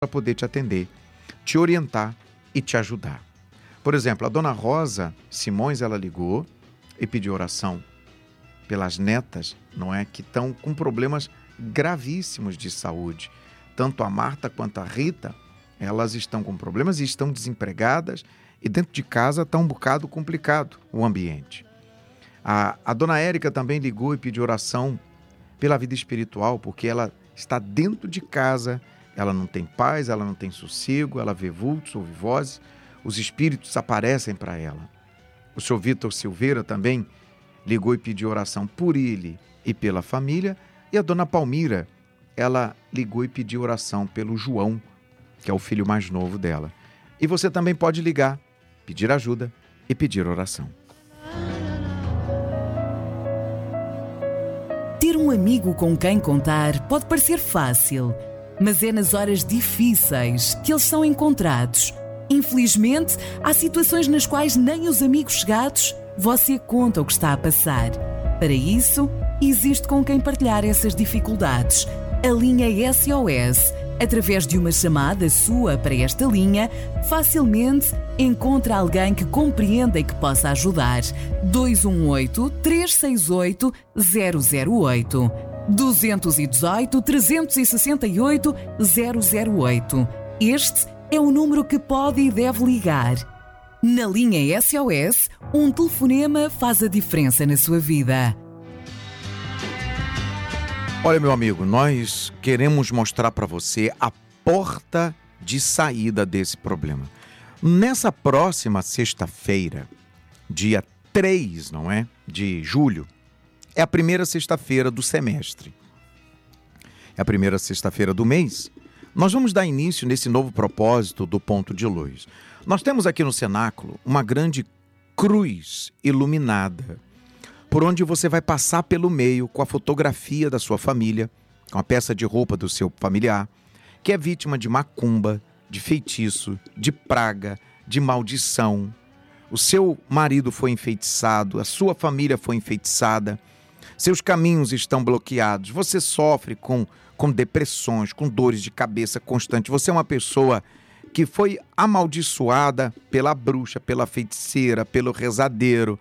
para poder te atender, te orientar e te ajudar. Por exemplo, a dona Rosa Simões, ela ligou e pediu oração pelas netas, não é, que estão com problemas gravíssimos de saúde. Tanto a Marta quanto a Rita, elas estão com problemas e estão desempregadas, e dentro de casa está um bocado complicado o ambiente. A dona Érica também ligou e pediu oração pela vida espiritual, porque ela está dentro de casa, ela não tem paz, ela não tem sossego, ela vê vultos, ouve vozes, os espíritos aparecem para ela. O senhor Vitor Silveira também ligou e pediu oração por ele e pela família, e a dona Palmira, ela ligou e pediu oração pelo João, que é o filho mais novo dela. E você também pode ligar, pedir ajuda e pedir oração. Ter um amigo com quem contar pode parecer fácil, mas é nas horas difíceis que eles são encontrados. Infelizmente, há situações nas quais nem os amigos chegados você conta o que está a passar. Para isso, existe com quem partilhar essas dificuldades. A linha SOS. Através de uma chamada sua para esta linha, facilmente encontra alguém que compreenda e que possa ajudar. 218-368-008. 218-368-008. Este é o número que pode e deve ligar. Na linha SOS, um telefonema faz a diferença na sua vida. Olha, meu amigo, nós queremos mostrar para você a porta de saída desse problema. Nessa próxima sexta-feira, dia 3, não é? De julho, é a primeira sexta-feira do semestre. É a primeira sexta-feira do mês. Nós vamos dar início nesse novo propósito do Ponto de Luz. Nós temos aqui no cenáculo uma grande cruz iluminada, por onde você vai passar pelo meio com a fotografia da sua família, com a peça de roupa do seu familiar, que é vítima de macumba, de feitiço, de praga, de maldição. O seu marido foi enfeitiçado, a sua família foi enfeitiçada, seus caminhos estão bloqueados, você sofre com depressões, com dores de cabeça constante. Você é uma pessoa que foi amaldiçoada pela bruxa, pela feiticeira, pelo rezadeiro,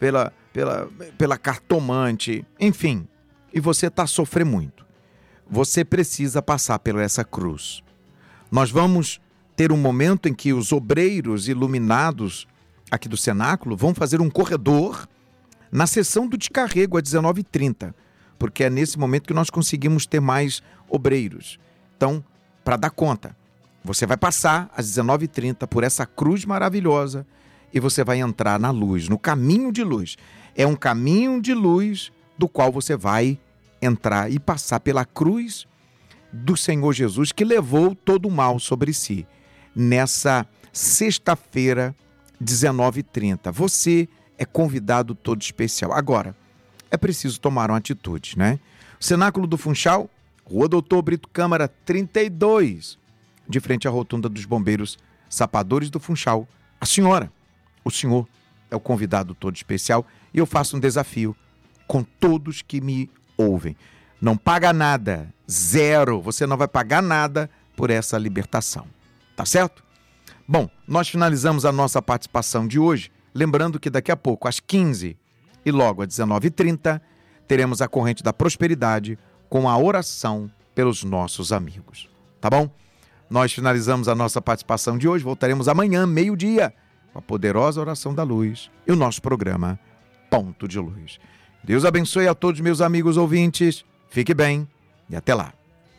pela cartomante, enfim, e você está a sofrer muito. Você precisa passar por essa cruz. Nós vamos ter um momento em que os obreiros iluminados aqui do cenáculo vão fazer um corredor na sessão do descarrego às 19h30, porque é nesse momento que nós conseguimos ter mais obreiros. Então, para dar conta, você vai passar às 19h30 por essa cruz maravilhosa e você vai entrar na luz, no caminho de luz. É um caminho de luz do qual você vai entrar e passar pela cruz do Senhor Jesus, que levou todo o mal sobre si. Nessa sexta-feira, 19h30. Você é convidado todo especial. Agora, é preciso tomar uma atitude, né? O Cenáculo do Funchal, Rua Doutor Brito Câmara, 32, de frente à rotunda dos bombeiros Sapadores do Funchal. A senhora, o senhor é o convidado todo especial e eu faço um desafio com todos que me ouvem. Não paga nada, zero, você não vai pagar nada por essa libertação, tá certo? Bom, nós finalizamos a nossa participação de hoje, lembrando que daqui a pouco, às 15 e logo às 19h30, teremos a Corrente da Prosperidade com a oração pelos nossos amigos, tá bom? Nós finalizamos a nossa participação de hoje, voltaremos amanhã, meio-dia, com a poderosa oração da luz e o nosso programa Ponto de Luz. Deus abençoe a todos meus amigos ouvintes, fique bem e até lá.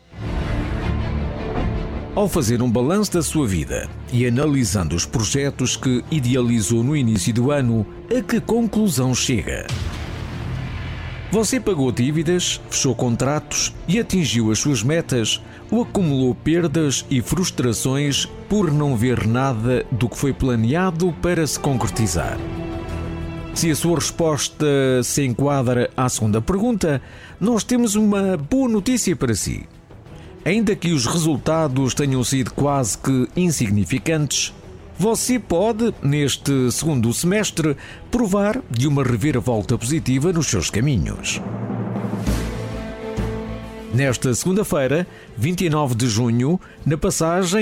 Ao fazer um balanço da sua vida e analisando os projetos que idealizou no início do ano, a que conclusão chega? Você pagou dívidas, fechou contratos e atingiu as suas metas ou acumulou perdas e frustrações por não ver nada do que foi planeado para se concretizar? Se a sua resposta se enquadra à segunda pergunta, nós temos uma boa notícia para si. Ainda que os resultados tenham sido quase que insignificantes, você pode, neste segundo semestre, provar de uma reviravolta positiva nos seus caminhos. Nesta segunda-feira, 29 de junho, na passagem